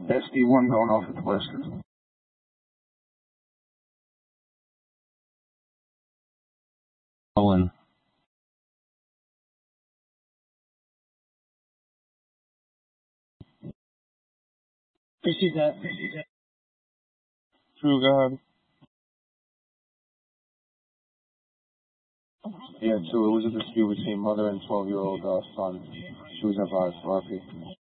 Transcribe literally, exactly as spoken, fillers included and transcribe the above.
S D one going off at the list. Owen. Appreciate that. True God. Yeah, too. It was a dispute between mother and twelve-year-old uh, son. She was at R P.